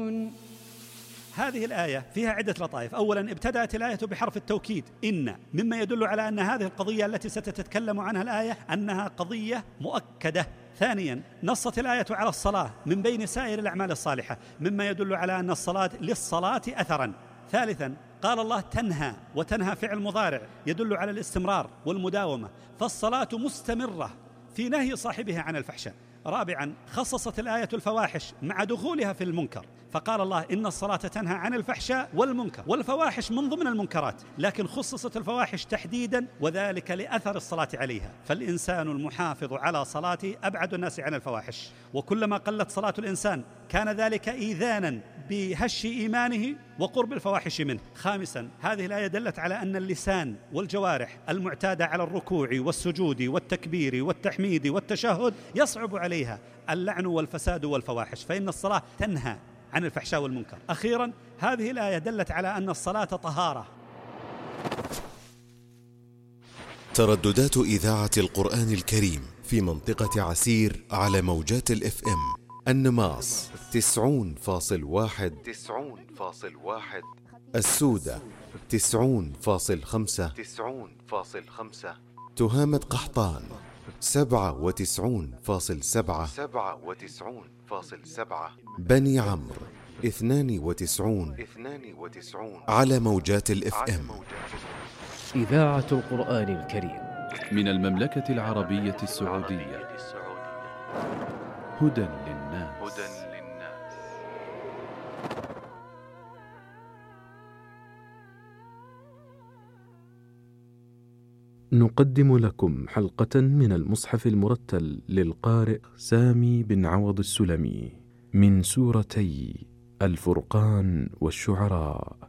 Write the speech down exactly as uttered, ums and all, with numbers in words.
يعلمون. هذه الآية فيها عدة لطائف. أولا، ابتدأت الآية بحرف التوكيد إن، مما يدل على أن هذه القضية التي ستتكلم عنها الآية أنها قضية مؤكدة. ثانيا، نصت الآية على الصلاة من بين سائر الأعمال الصالحة، مما يدل على أن الصلاة للصلاة أثرا. ثالثا، قال الله تنهى، وتنهى فعل مضارع يدل على الاستمرار والمداومة، فالصلاة مستمرة في نهي صاحبها عن الفحشاء. رابعا، خصصت الآية الفواحش مع دخولها في المنكر، فقال الله إن الصلاة تنهى عن الفحشاء والمنكر، والفواحش من ضمن المنكرات، لكن خصصت الفواحش تحديدا وذلك لأثر الصلاة عليها، فالإنسان المحافظ على صلاته أبعد الناس عن الفواحش، وكلما قلت صلاة الإنسان كان ذلك إيذانا بهش إيمانه وقرب الفواحش منه. خامسا، هذه الآية دلت على أن اللسان والجوارح المعتادة على الركوع والسجود والتكبير والتحميد والتشهد يصعب عليها اللعن والفساد والفواحش، فإن الصلاة تنهى عن الفحشاء والمنكر. أخيرا، هذه الآية دلت على أن الصلاة طهارة. ترددات إذاعة القرآن الكريم في منطقة عسير على موجات الإف إم: النماص تسعون فاصل واحد تسعون فاصل واحد، السودة تسعون فاصل خمسة تسعون فاصل خمسة، تهامة قحطان سبعة وتسعون فاصل سبعة سبعة وتسعون فاصل سبعة، بني عمرو اثنان وتسعون اثنان وتسعون على موجات الإف إم. إذاعة القرآن الكريم من المملكة العربية السعودية، هدى للناس. نقدم لكم حلقة من المصحف المرتل للقارئ سامي بن عوض السلمي من سورتي الفرقان والشعراء.